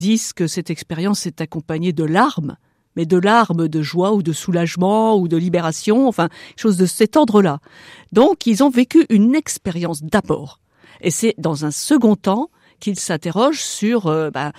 disent que cette expérience est accompagnée de larmes, mais de larmes de joie ou de soulagement ou de libération, enfin, chose de cet ordre-là. Donc, ils ont vécu une expérience d'abord. Et c'est dans un second temps qu'ils s'interrogent sur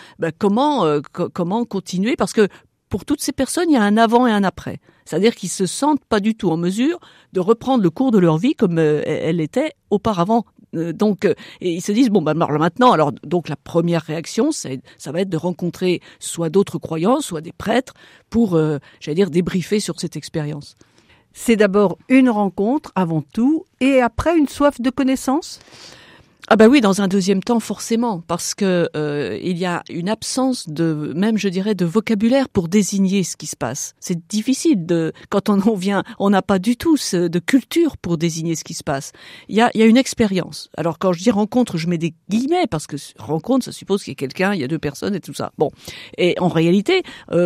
comment continuer, parce que pour toutes ces personnes, il y a un avant et un après. C'est-à-dire qu'ils se sentent pas du tout en mesure de reprendre le cours de leur vie comme elle était auparavant. Et ils se disent donc la première réaction, ça va être de rencontrer soit d'autres croyants, soit des prêtres pour, débriefer sur cette expérience. C'est d'abord une rencontre avant tout, et après une soif de connaissance ? Ah bah oui, dans un deuxième temps forcément, parce que il y a une absence de vocabulaire pour désigner ce qui se passe. C'est difficile quand on vient, on n'a pas du tout de culture pour désigner ce qui se passe. Il y a une expérience. Alors quand je dis rencontre, je mets des guillemets parce que rencontre, ça suppose qu'il y a quelqu'un, il y a deux personnes et tout ça. Bon, et en réalité,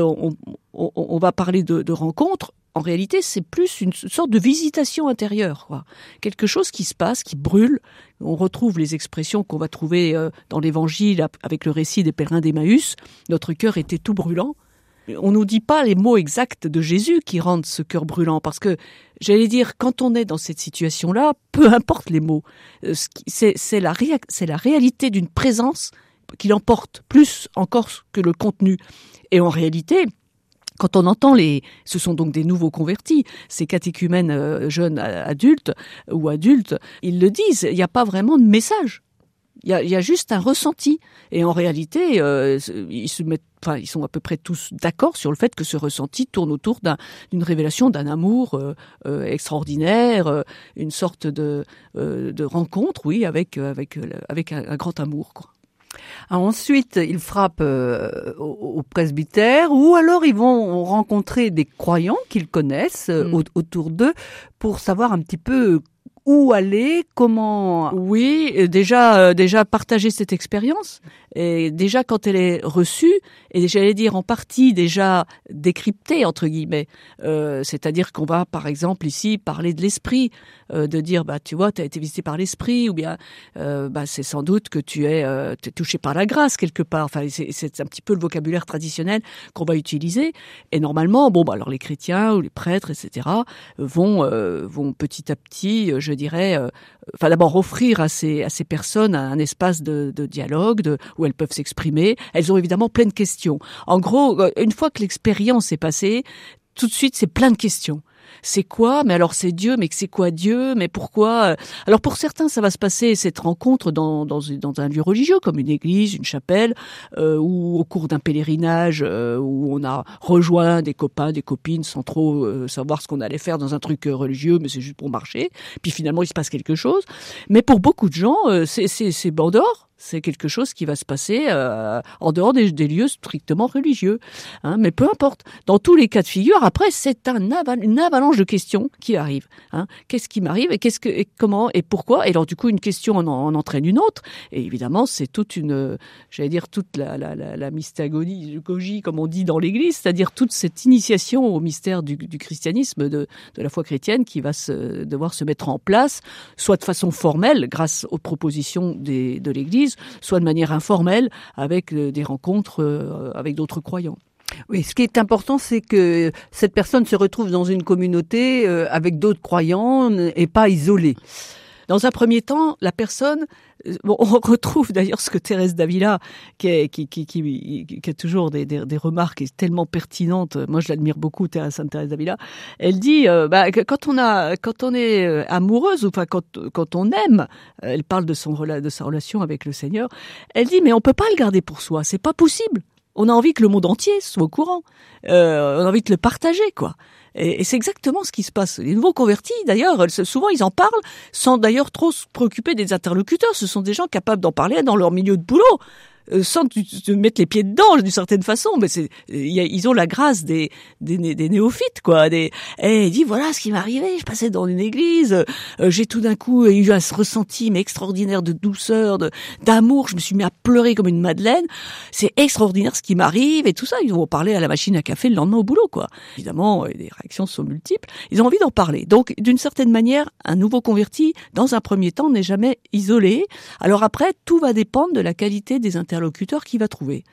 on va parler de rencontre. En réalité, c'est plus une sorte de visitation intérieure, quoi. Quelque chose qui se passe, qui brûle. On retrouve les expressions qu'on va trouver dans l'Évangile avec le récit des pèlerins d'Emmaüs. Notre cœur était tout brûlant. On nous dit pas les mots exacts de Jésus qui rendent ce cœur brûlant, parce que, quand on est dans cette situation-là, peu importe les mots, c'est la réalité d'une présence qui l'emporte plus encore que le contenu. Et en réalité, quand on entend ce sont donc des nouveaux convertis, ces catéchumènes jeunes adultes, ils le disent, il n'y a pas vraiment de message. Il y a juste un ressenti. Et en réalité, ils sont à peu près tous d'accord sur le fait que ce ressenti tourne autour d'une révélation d'un amour extraordinaire, une sorte de rencontre, oui, avec un grand amour, quoi. Ensuite, ils frappent au presbytère, ou alors ils vont rencontrer des croyants qu'ils connaissent autour d'eux pour savoir un petit peu où aller, comment... Oui, déjà partager cette expérience. Et déjà quand elle est reçue, et j'allais dire en partie déjà décryptée entre guillemets, c'est-à-dire qu'on va par exemple ici parler de l'esprit, de dire tu vois, t'as été visité par l'esprit, ou bien c'est sans doute que t'es touché par la grâce quelque part. Enfin c'est un petit peu le vocabulaire traditionnel qu'on va utiliser. Et normalement alors les chrétiens ou les prêtres etc. vont petit à petit, je dirais, d'abord offrir à ces personnes un espace de dialogue où elles peuvent s'exprimer. Elles ont évidemment plein de questions. En gros, une fois que l'expérience est passée, tout de suite, c'est plein de questions. C'est quoi? Mais alors c'est Dieu, mais c'est quoi Dieu? Mais pourquoi? Alors pour certains, ça va se passer, cette rencontre dans un lieu religieux, comme une église, une chapelle, ou au cours d'un pèlerinage, où on a rejoint des copains, des copines, sans trop savoir ce qu'on allait faire dans un truc religieux, mais c'est juste pour marcher. Puis finalement, il se passe quelque chose. Mais pour beaucoup de gens, c'est en dehors. C'est quelque chose qui va se passer en dehors des lieux strictement religieux. Mais peu importe. Dans tous les cas de figure, après, c'est une avalanche de questions qui arrivent. Qu'est-ce qui m'arrive et comment et pourquoi? Et alors du coup, une question en entraîne une autre. Et évidemment, c'est toute la mystagogie, comme on dit dans l'Église, c'est-à-dire toute cette initiation au mystère du christianisme, de la foi chrétienne, qui va devoir se mettre en place, soit de façon formelle, grâce aux propositions de l'Église, soit de manière informelle avec des rencontres avec d'autres croyants. Oui, ce qui est important, c'est que cette personne se retrouve dans une communauté avec d'autres croyants et pas isolée. Dans un premier temps, la personne, on retrouve d'ailleurs ce que Thérèse d'Avila, qui a toujours des remarques tellement pertinentes. Moi, je l'admire beaucoup, Sainte Thérèse d'Avila. Elle dit, que quand on est amoureuse, ou enfin quand on aime, elle parle de sa relation avec le Seigneur. Elle dit, mais on peut pas le garder pour soi, c'est pas possible. On a envie que le monde entier soit au courant. On a envie de le partager, quoi. Et c'est exactement ce qui se passe. Les nouveaux convertis, d'ailleurs, souvent ils en parlent sans d'ailleurs trop se préoccuper des interlocuteurs. Ce sont des gens capables d'en parler dans leur milieu de boulot, sans te mettre les pieds dedans d'une certaine façon. Mais ils ont la grâce des néophytes, quoi. Il dit, voilà ce qui m'est arrivé. Je passais dans une église, j'ai tout d'un coup eu un ressenti mais extraordinaire de douceur, d'amour. Je me suis mis à pleurer comme une madeleine. C'est extraordinaire ce qui m'arrive et tout ça. Ils vont parler à la machine à café le lendemain au boulot, quoi. Évidemment, les réactions sont multiples. Ils ont envie d'en parler. Donc, d'une certaine manière, un nouveau converti, dans un premier temps, n'est jamais isolé. Alors après, tout va dépendre de la qualité des interlocuteurs qu'il va trouver.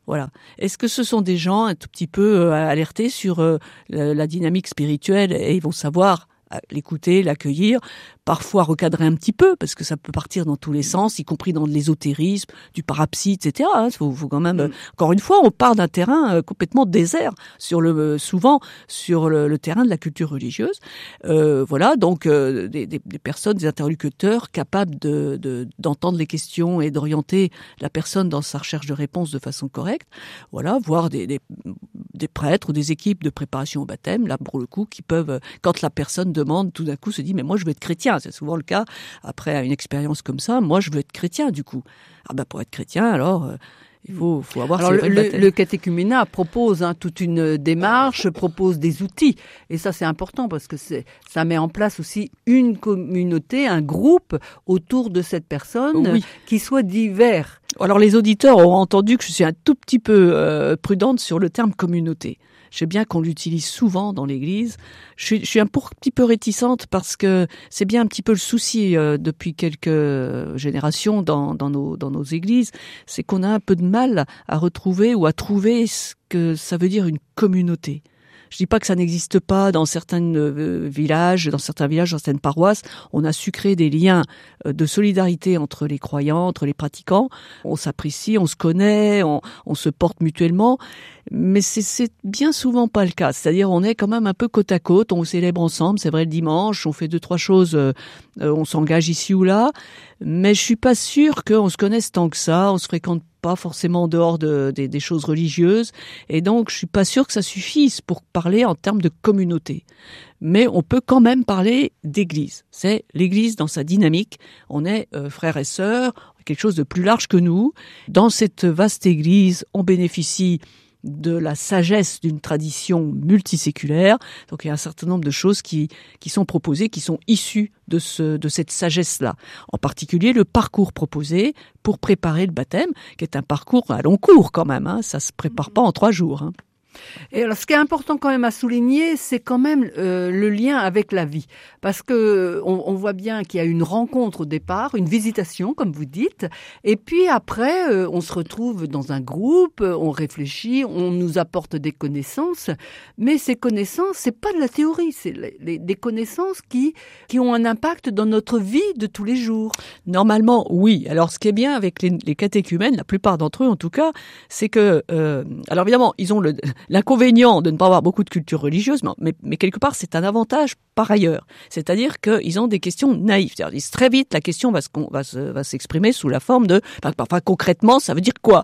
Voilà. Est-ce que ce sont des gens un tout petit peu alertés sur la dynamique spirituelle et ils vont savoir l'écouter, l'accueillir, parfois recadrer un petit peu, parce que ça peut partir dans tous les sens, y compris dans de l'ésotérisme, du parapsie, etc. Faut quand même, encore une fois, on part d'un terrain complètement désert, souvent sur le terrain de la culture religieuse. Voilà, donc des personnes, des interlocuteurs capables d'entendre les questions et d'orienter la personne dans sa recherche de réponse de façon correcte. Voilà, voire des prêtres ou des équipes de préparation au baptême, là pour le coup, qui peuvent, quand la personne demande, tout d'un coup se dit mais moi je veux être chrétien, c'est souvent le cas après une expérience comme ça, moi je veux être chrétien du coup. Ah ben pour être chrétien alors il faut avoir. Alors le catéchuménat propose toute une démarche, propose des outils et ça c'est important parce que ça met en place aussi une communauté, un groupe autour de cette personne qui soit divers. Alors les auditeurs auront entendu que je suis un tout petit peu prudente sur le terme communauté. Je sais bien qu'on l'utilise souvent dans l'Église. Je suis un petit peu réticente parce que c'est bien un petit peu le souci depuis quelques générations dans nos églises, c'est qu'on a un peu de mal à retrouver ou à trouver ce que ça veut dire une communauté. Je dis pas que ça n'existe pas dans certains villages, dans certaines paroisses. On a su créer des liens de solidarité entre les croyants, entre les pratiquants. On s'apprécie, on se connaît, on se porte mutuellement. Mais c'est bien souvent pas le cas. C'est-à-dire, on est quand même un peu côte à côte. On célèbre ensemble, c'est vrai, le dimanche. On fait 2-3 choses. On s'engage ici ou là. Mais je suis pas sûre qu'on se connaisse tant que ça. On se fréquente pas forcément en dehors des choses religieuses. Et donc, je suis pas sûre que ça suffise pour parler en termes de communauté. Mais on peut quand même parler d'église. C'est l'église dans sa dynamique. On est frères et sœurs, quelque chose de plus large que nous. Dans cette vaste église, on bénéficie de la sagesse d'une tradition multiséculaire. Donc il y a un certain nombre de choses qui sont proposées, qui sont issues de cette sagesse-là. En particulier le parcours proposé pour préparer le baptême, qui est un parcours à long cours quand même. Ça se prépare pas en 3 jours. Et alors, ce qui est important quand même à souligner, c'est quand même le lien avec la vie, parce que on voit bien qu'il y a une rencontre au départ, une visitation, comme vous dites, et puis après, on se retrouve dans un groupe, on réfléchit, on nous apporte des connaissances, mais ces connaissances, c'est pas de la théorie, c'est des connaissances qui ont un impact dans notre vie de tous les jours. Normalement, oui. Alors, ce qui est bien avec les catéchumènes, la plupart d'entre eux, en tout cas, c'est que, alors évidemment, ils ont l'inconvénient de ne pas avoir beaucoup de culture religieuse, mais quelque part, c'est un avantage par ailleurs. C'est-à-dire qu'ils ont des questions naïves. C'est-à-dire, très vite, la question va s'exprimer sous la forme de, enfin, concrètement, ça veut dire quoi?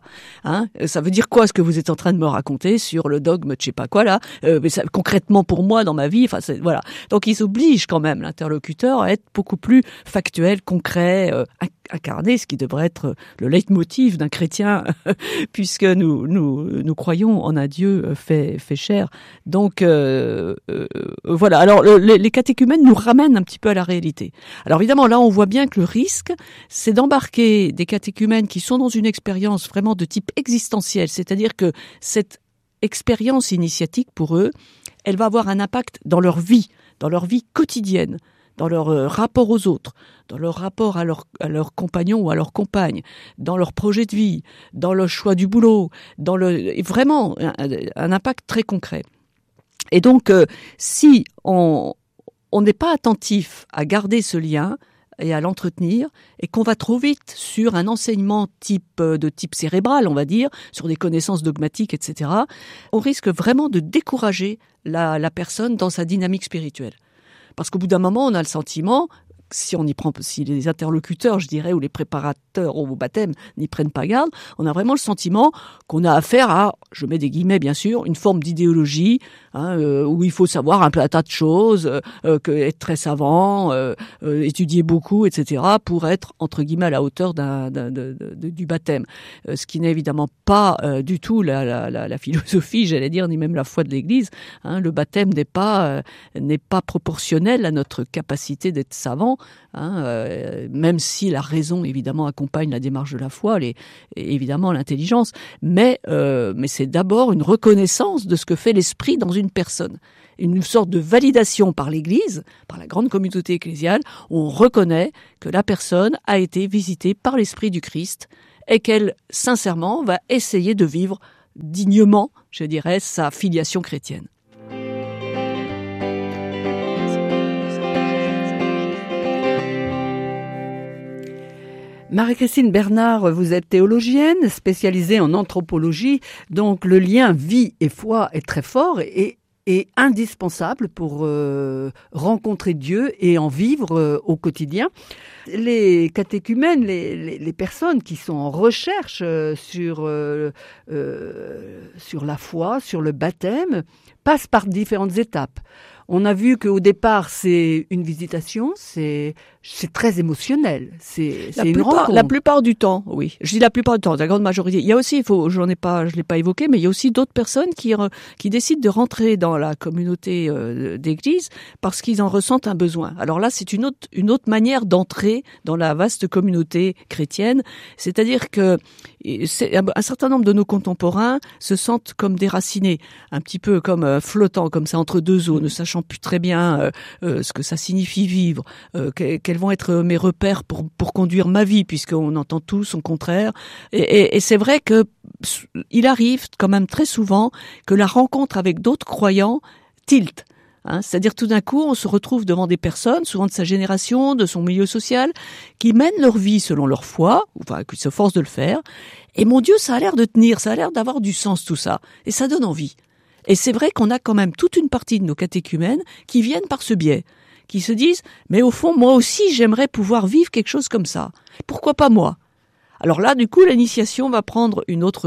Ça veut dire quoi ce que vous êtes en train de me raconter sur le dogme de je sais pas quoi là? Mais ça, concrètement pour moi dans ma vie, enfin, voilà. Donc, ils obligent quand même l'interlocuteur à être beaucoup plus factuel, concret, incarné, ce qui devrait être le leitmotiv d'un chrétien, puisque nous croyons en un Dieu fait chair. Donc voilà. Alors les catéchumènes nous ramènent un petit peu à la réalité. Alors évidemment là on voit bien que le risque c'est d'embarquer des catéchumènes qui sont dans une expérience vraiment de type existentiel, c'est-à-dire que cette expérience initiatique pour eux, elle va avoir un impact dans leur vie quotidienne, dans leur rapport aux autres, dans leur rapport à leurs compagnons ou à leurs compagnes, dans leur projet de vie, dans le choix du boulot, vraiment un impact très concret. Et donc, si on n'est pas attentif à garder ce lien et à l'entretenir, et qu'on va trop vite sur un enseignement de type cérébral, on va dire, sur des connaissances dogmatiques, etc., on risque vraiment de décourager la personne dans sa dynamique spirituelle. Parce qu'au bout d'un moment, on a le sentiment, si les interlocuteurs, je dirais, ou les préparateurs au baptême n'y prennent pas garde, on a vraiment le sentiment qu'on a affaire à, je mets des guillemets bien sûr, une forme d'idéologie, où il faut savoir un tas de choses, être très savant, étudier beaucoup, etc., pour être, entre guillemets, à la hauteur du baptême. Ce qui n'est évidemment pas du tout la philosophie, j'allais dire, ni même la foi de l'Église. Le baptême n'est pas proportionnel à notre capacité d'être savant, même si la raison, évidemment, accompagne la démarche de la foi, et évidemment l'intelligence, mais c'est d'abord une reconnaissance de ce que fait l'esprit dans une personne. Une sorte de validation par l'Église, par la grande communauté ecclésiale, où on reconnaît que la personne a été visitée par l'Esprit du Christ et qu'elle, sincèrement, va essayer de vivre dignement, je dirais, sa filiation chrétienne. Marie-Christine Bernard, vous êtes théologienne, spécialisée en anthropologie, donc le lien vie et foi est très fort et indispensable pour rencontrer Dieu et en vivre au quotidien. Les catéchumènes, les personnes qui sont en recherche sur la foi, sur le baptême, passent par différentes étapes. On a vu qu'au départ, c'est une visitation, c'est très émotionnel, c'est une rencontre. La plupart du temps, oui. Je dis la plupart du temps, la grande majorité. Il y a aussi, je l'ai pas évoqué, mais il y a aussi d'autres personnes qui décident de rentrer dans la communauté d'église parce qu'ils en ressentent un besoin. Alors là, c'est une autre manière d'entrer dans la vaste communauté chrétienne. C'est-à-dire que un certain nombre de nos contemporains se sentent comme déracinés, un petit peu comme flottants, comme ça, entre deux eaux, ne sachant plus très bien ce que ça signifie vivre, quels vont être mes repères pour conduire ma vie, puisqu'on entend tout son contraire. Et c'est vrai que il arrive quand même très souvent que la rencontre avec d'autres croyants tilte. C'est-à-dire tout d'un coup, on se retrouve devant des personnes, souvent de sa génération, de son milieu social, qui mènent leur vie selon leur foi, enfin qui se forcent de le faire. Et mon Dieu, ça a l'air de tenir, ça a l'air d'avoir du sens tout ça, et ça donne envie. Et c'est vrai qu'on a quand même toute une partie de nos catéchumènes qui viennent par ce biais, qui se disent « mais au fond, moi aussi, j'aimerais pouvoir vivre quelque chose comme ça. Pourquoi pas moi ?» Alors là, du coup, l'initiation va prendre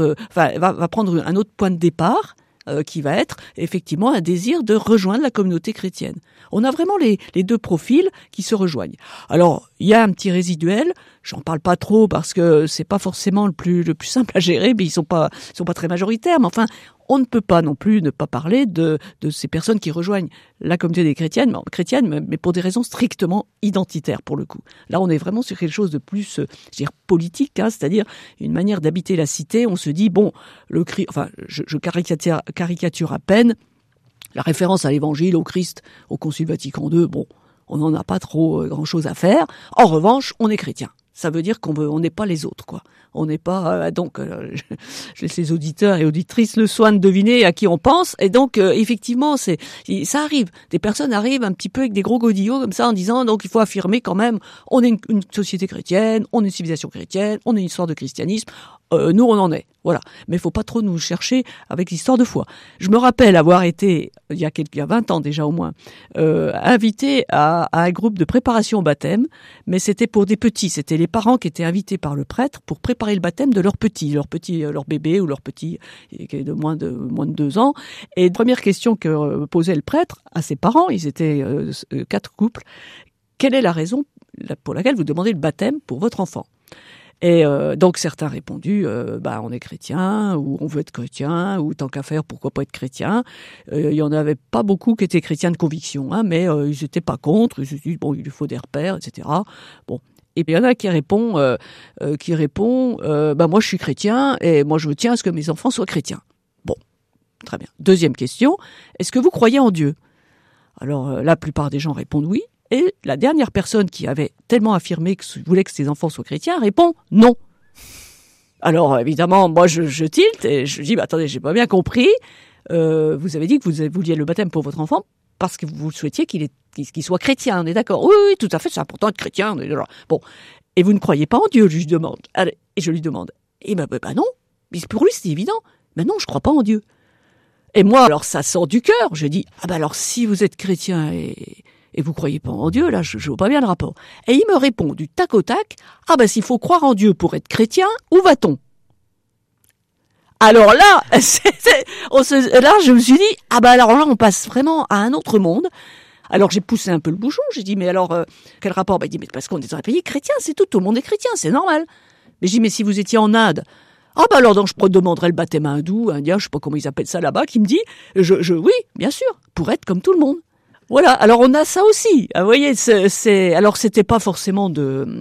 va prendre un autre point de départ, qui va être effectivement un désir de rejoindre la communauté chrétienne. On a vraiment les deux profils qui se rejoignent. Alors, il y a un petit résiduel, j'en parle pas trop parce que c'est pas forcément le plus simple à gérer, mais ils sont pas très majoritaires, mais enfin, on ne peut pas non plus ne pas parler de ces personnes qui rejoignent la communauté des chrétiennes, mais pour des raisons strictement identitaires pour le coup. Là, on est vraiment sur quelque chose de plus, je veux dire, politique, c'est-à-dire une manière d'habiter la cité. On se dit, bon, je caricature à peine, la référence à l'évangile, au Christ, au Concile Vatican II, bon, on n'en a pas trop grand-chose à faire. En revanche, on est chrétien. Ça veut dire qu'on n'est pas les autres, quoi. On n'est pas je laisse les auditeurs et auditrices le soin de deviner à qui on pense. Et donc effectivement, ça arrive. Des personnes arrivent un petit peu avec des gros godillots comme ça en disant donc il faut affirmer quand même on est une société chrétienne, on est une civilisation chrétienne, on est une histoire de christianisme. Nous on en est, voilà. Mais il faut pas trop nous chercher avec l'histoire de foi. Je me rappelle avoir été il y a 20 ans déjà au moins invité à un groupe de préparation au baptême, mais c'était pour des petits. C'était les parents qui étaient invités par le prêtre pour préparer le baptême de leur bébé ou leur petit de moins de 2 ans. Et première question que posait le prêtre à ses parents, ils étaient 4 couples. Quelle est la raison pour laquelle vous demandez le baptême pour votre enfant? Et donc certains répondu on est chrétien ou on veut être chrétien ou tant qu'à faire pourquoi pas être chrétien. Il y en avait pas beaucoup qui étaient chrétiens de conviction, mais ils étaient pas contre. Ils se disent bon il lui faut des repères, etc. Bon. Et puis il y en a qui répond moi je suis chrétien et moi je tiens à ce que mes enfants soient chrétiens. Bon, très bien. Deuxième question, est-ce que vous croyez en Dieu? Alors la plupart des gens répondent oui. Et la dernière personne qui avait tellement affirmé que voulait que ses enfants soient chrétiens répond non. Alors évidemment, moi je tilte et je dis attendez, j'ai pas bien compris. Vous avez dit que vous vouliez le baptême pour votre enfant parce que vous souhaitiez qu'il soit chrétien, on est d'accord? Oui, tout à fait, c'est important d'être chrétien. Bon, et vous ne croyez pas en Dieu? Je lui demande. Et je lui demande. Et non. Mais pour lui c'est évident. Mais non, je crois pas en Dieu. Et moi, alors ça sort du cœur. Je dis alors si vous êtes chrétien et vous croyez pas en Dieu, là, je vois pas bien le rapport. Et il me répond du tac au tac, s'il faut croire en Dieu pour être chrétien, où va-t-on? Alors là, là, je me suis dit, alors là, on passe vraiment à un autre monde. Alors j'ai poussé un peu le bouchon, j'ai dit, mais alors, quel rapport? Il dit, mais parce qu'on est dans un pays chrétien, c'est tout le monde est chrétien, c'est normal. Mais je dis, mais si vous étiez en Inde, alors donc je demanderais le baptème hindou, indien, je sais pas comment ils appellent ça là-bas, qui me dit, oui, bien sûr, pour être comme tout le monde. Voilà, alors on a ça aussi. Vous voyez, alors c'était pas forcément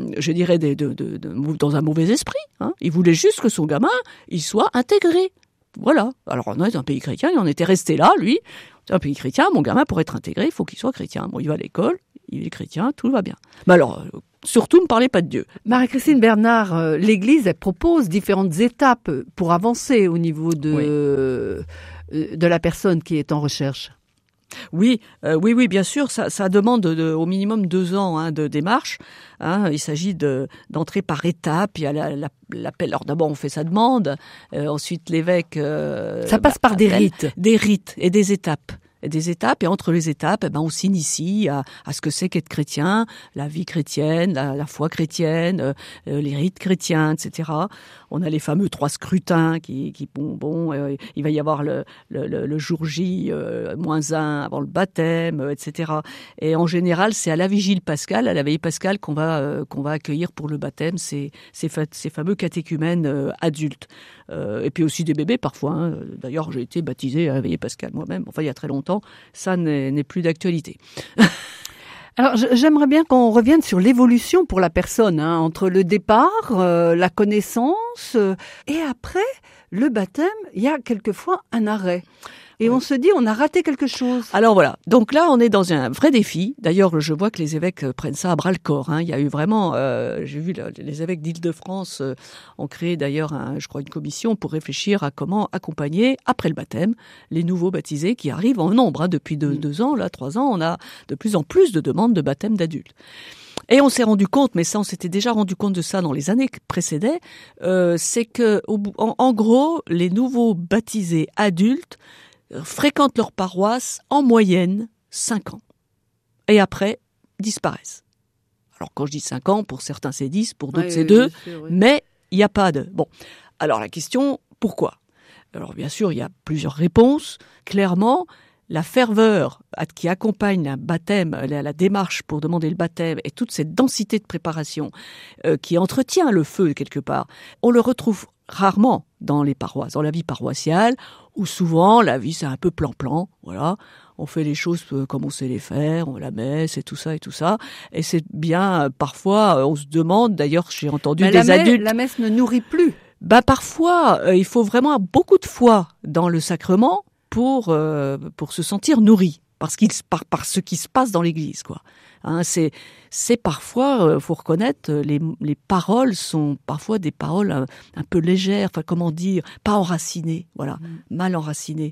dans un mauvais esprit. Il voulait juste que son gamin, il soit intégré. Voilà. Alors on est un pays chrétien, il en était resté là, lui. C'est un pays chrétien, mon gamin pour être intégré, il faut qu'il soit chrétien. Bon, il va à l'école, il est chrétien, tout va bien. Mais alors, surtout ne parlez pas de Dieu. Marie-Christine Bernard, l'Église, elle propose différentes étapes pour avancer au niveau de la personne qui est en recherche. Oui, bien sûr, ça demande au minimum 2 ans de démarche. Il s'agit d'entrer par étapes. Il y a l'appel. Alors d'abord, on fait sa demande. Ensuite, l'évêque. Ça passe par des rites. Des rites et des étapes. Et entre les étapes, on s'initie à ce que c'est qu'être chrétien, la vie chrétienne, la foi chrétienne, les rites chrétiens, etc. On a les fameux 3 scrutins qui il va y avoir le jour J -1 avant le baptême, etc. Et en général, c'est à la vigile pascale, à la veille pascale qu'on va accueillir pour le baptême ces fameux catéchumènes adultes. Et puis aussi des bébés parfois. D'ailleurs, j'ai été baptisée à la veille pascale moi-même. Enfin, il y a très longtemps. Ça n'est plus d'actualité. Alors, j'aimerais bien qu'on revienne sur l'évolution pour la personne, entre le départ, la connaissance, et après le baptême, il y a quelquefois un arrêt. Et on se dit, on a raté quelque chose. Alors voilà, donc là on est dans un vrai défi. D'ailleurs, je vois que les évêques prennent ça à bras le corps. Il y a eu vraiment, j'ai vu les évêques d'Île-de-France ont créé d'ailleurs, je crois, une commission pour réfléchir à comment accompagner après le baptême les nouveaux baptisés qui arrivent en nombre. Depuis 2 ans, 3 ans, on a de plus en plus de demandes de baptême d'adultes. Et on s'est rendu compte, mais ça on s'était déjà rendu compte de ça dans les années qui précédaient, c'est que en gros, les nouveaux baptisés adultes fréquentent leur paroisse en moyenne 5 ans. Et après, disparaissent. Alors quand je dis 5 ans, pour certains c'est 10, pour d'autres c'est 2, mais il n'y a pas de... Bon, alors la question, pourquoi ? Alors bien sûr, il y a plusieurs réponses. Clairement, la ferveur qui accompagne un baptême, la démarche pour demander le baptême et toute cette densité de préparation qui entretient le feu quelque part, on le retrouve rarement dans les paroisses, dans la vie paroissiale, où souvent la vie c'est un peu plan-plan, voilà. On fait les choses comme on sait les faire, on la messe et tout ça. Et c'est bien, parfois, on se demande, d'ailleurs j'ai entendu des adultes... La messe ne nourrit plus. Parfois, il faut vraiment beaucoup de foi dans le sacrement pour se sentir nourri par ce qui se passe dans l'église, quoi. C'est parfois, faut reconnaître, les paroles sont parfois des paroles un peu légères, enfin comment dire, pas enracinées, voilà, mal enracinées.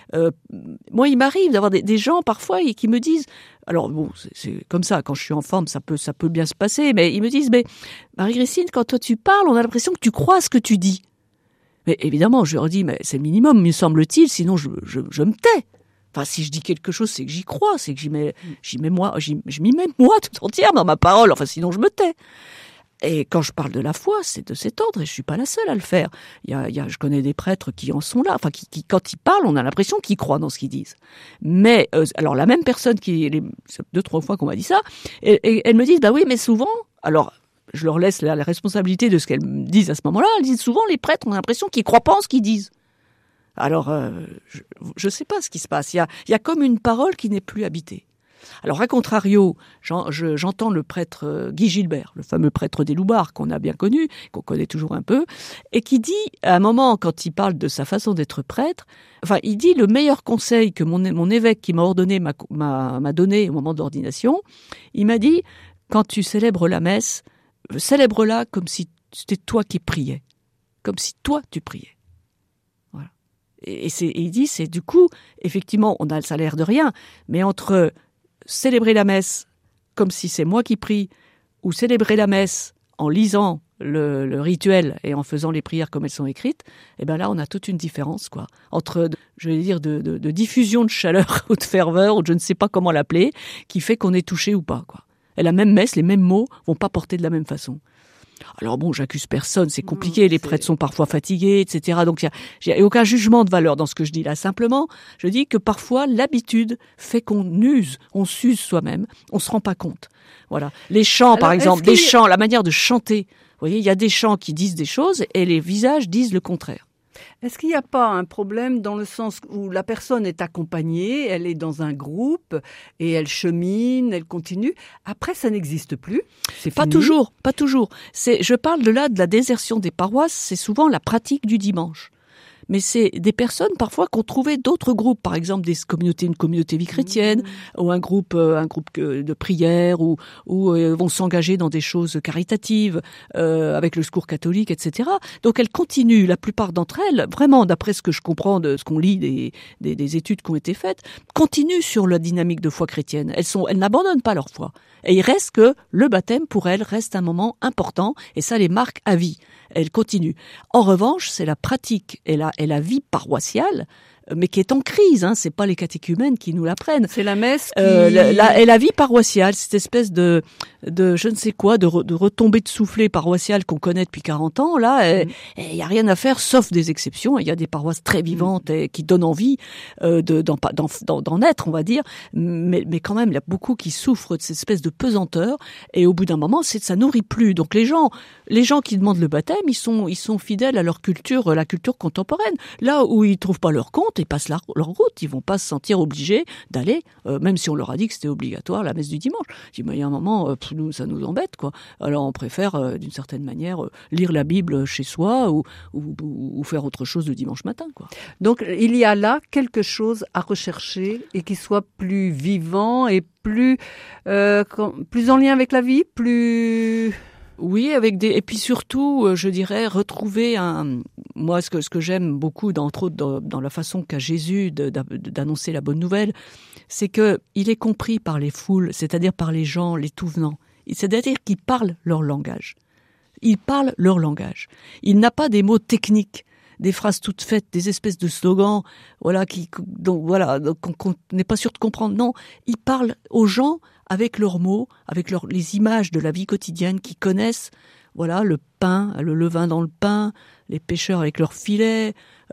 Moi, il m'arrive d'avoir des gens parfois qui me disent, alors bon, c'est comme ça, quand je suis en forme, ça peut bien se passer, mais ils me disent, mais Marie-Christine, quand toi tu parles, on a l'impression que tu crois à ce que tu dis. Mais évidemment, je leur dis, mais c'est le minimum, me semble-t-il, sinon je me tais. Enfin, si je dis quelque chose, c'est que j'y crois, c'est que je m'y mets moi tout entière dans ma parole. Enfin, sinon je me tais. Et quand je parle de la foi, c'est de cet ordre, et je suis pas la seule à le faire. Je connais des prêtres qui en sont là, enfin, qui quand ils parlent, on a l'impression qu'ils croient dans ce qu'ils disent. Mais, alors, la même personne c'est 2-3 fois qu'on m'a dit ça, et elles me disent, bah oui, mais souvent, alors, je leur laisse la responsabilité de ce qu'elles me disent à ce moment-là, elles disent souvent, les prêtres ont l'impression qu'ils croient pas en ce qu'ils disent. Alors, je sais pas ce qui se passe. Il y a comme une parole qui n'est plus habitée. Alors, à contrario, j'entends le prêtre Guy Gilbert, le fameux prêtre des Loubards qu'on a bien connu, qu'on connaît toujours un peu, et qui dit, à un moment, quand il parle de sa façon d'être prêtre, enfin, il dit le meilleur conseil que mon évêque qui m'a ordonné m'a donné au moment de l'ordination. Il m'a dit, quand tu célèbres la messe, célèbre-la comme si c'était toi qui priais, comme si toi tu priais. Et il dit, c'est du coup, effectivement, on a le salaire de rien, mais entre célébrer la messe comme si c'est moi qui prie, ou célébrer la messe en lisant le rituel et en faisant les prières comme elles sont écrites, et ben là, on a toute une différence, quoi. Entre, je vais dire, de diffusion de chaleur ou de ferveur, ou je ne sais pas comment l'appeler, qui fait qu'on est touché ou pas, quoi. Et la même messe, les mêmes mots vont pas porter de la même façon. Alors bon, j'accuse personne, c'est compliqué, les prêtres sont parfois fatigués, etc. Donc il y a aucun jugement de valeur dans ce que je dis là. Simplement, je dis que parfois l'habitude fait qu'on s'use soi-même, on se rend pas compte. Voilà. Les chants, par exemple, la manière de chanter. Vous voyez, il y a des chants qui disent des choses et les visages disent le contraire. Est-ce qu'il n'y a pas un problème dans le sens où la personne est accompagnée, elle est dans un groupe et elle chemine, elle continue. Après, ça n'existe plus. C'est pas fini. Toujours. Je parle de la désertion des paroisses, c'est souvent la pratique du dimanche. mais c'est des personnes parfois qui ont trouvé d'autres groupes, par exemple une communauté vie chrétienne, ou un groupe de prière, ou vont s'engager dans des choses caritatives avec le secours catholique, etc. Donc elles continuent, la plupart d'entre elles, vraiment d'après ce que je comprends de ce qu'on lit des études qui ont été faites, continuent sur la dynamique de foi chrétienne. Elles n'abandonnent pas leur foi. Et il reste que le baptême pour elles reste un moment important, et ça les marque à vie. Elles continuent. En revanche, c'est la pratique et la vie paroissiale, mais qui est en crise, hein. C'est pas les catéchumènes qui nous l'apprennent. C'est la messe qui... et la vie paroissiale, cette espèce de je ne sais quoi, de retombée de soufflet paroissiale qu'on connaît depuis 40 ans, là, il y a rien à faire, sauf des exceptions. Il y a des paroisses très vivantes et qui donnent envie d'en être, on va dire. Mais quand même, il y a beaucoup qui souffrent de cette espèce de pesanteur. Et au bout d'un moment, ça nourrit plus. Donc les gens qui demandent le baptême, ils sont fidèles à leur culture, la culture contemporaine. Là où ils trouvent pas leur compte, ils passent leur route. Ils vont pas se sentir obligés d'aller, même si on leur a dit que c'était obligatoire, la messe du dimanche. Je dis, mais il y a un moment, ça nous embête, quoi. Alors on préfère, d'une certaine manière, lire la Bible chez soi ou faire autre chose le dimanche matin, quoi. Donc il y a là quelque chose à rechercher et qui soit plus vivant et plus en lien avec la vie, plus... Oui, et puis surtout, je dirais, retrouver moi, ce que j'aime beaucoup, entre autres, dans la façon qu'a Jésus d'annoncer la bonne nouvelle, c'est que il est compris par les foules, c'est-à-dire par les gens, les tout venants. C'est-à-dire qu'ils parlent leur langage. Ils parlent leur langage. Il n'a pas des mots techniques, des phrases toutes faites, des espèces de slogans, donc qu'on n'est pas sûr de comprendre. Non, ils parlent aux gens avec leurs mots, avec les images de la vie quotidienne qu'ils connaissent. Voilà, le pain, le levain dans le pain, les pêcheurs avec leurs filets.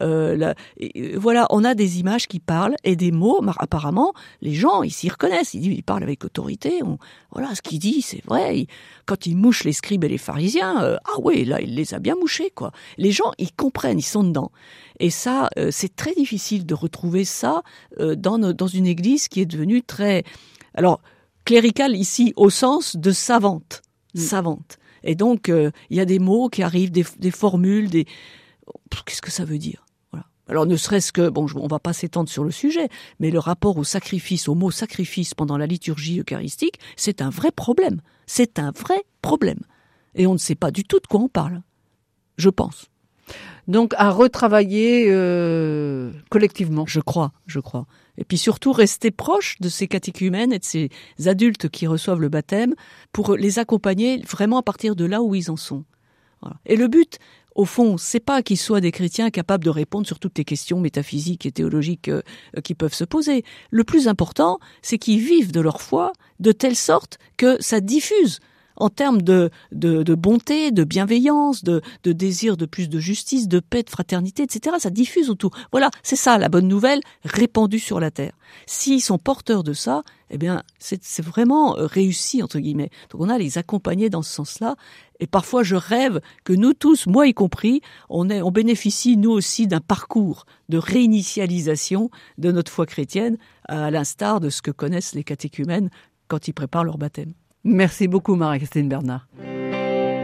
Voilà, on a des images qui parlent et des mots. Apparemment, les gens, ils s'y reconnaissent. Ils parlent avec autorité. Voilà, ce qu'il dit, c'est vrai. Quand il mouche les scribes et les pharisiens, ah oui, là, il les a bien mouchés, quoi. Les gens, ils comprennent, ils sont dedans. Et ça, c'est très difficile de retrouver ça dans une église qui est devenue très... Alors, cléricale ici, au sens de savante. Savante. Et donc, il y a des mots qui arrivent, des formules, qu'est-ce que ça veut dire? Voilà. Alors, ne serait-ce que, on va pas s'étendre sur le sujet, mais le rapport au sacrifice, au mot sacrifice pendant la liturgie eucharistique, c'est un vrai problème. C'est un vrai problème. Et on ne sait pas du tout de quoi on parle. Je pense. Donc, à retravailler collectivement. Je crois. Et puis surtout, rester proche de ces catéchumènes et de ces adultes qui reçoivent le baptême pour les accompagner vraiment à partir de là où ils en sont. Voilà. Et le but, au fond, c'est pas qu'ils soient des chrétiens capables de répondre sur toutes les questions métaphysiques et théologiques qui peuvent se poser. Le plus important, c'est qu'ils vivent de leur foi de telle sorte que ça diffuse en termes de bonté, de bienveillance, de désir de plus de justice, de paix, de fraternité, etc. Ça diffuse autour. Voilà, c'est ça la bonne nouvelle répandue sur la terre. S'ils sont porteurs de ça, eh bien, c'est vraiment réussi, entre guillemets. Donc on a à les accompagner dans ce sens-là. Et parfois, je rêve que nous tous, moi y compris, on bénéficie, nous aussi, d'un parcours de réinitialisation de notre foi chrétienne, à l'instar de ce que connaissent les catéchumènes quand ils préparent leur baptême. Merci beaucoup, Marie-Christine Bernard.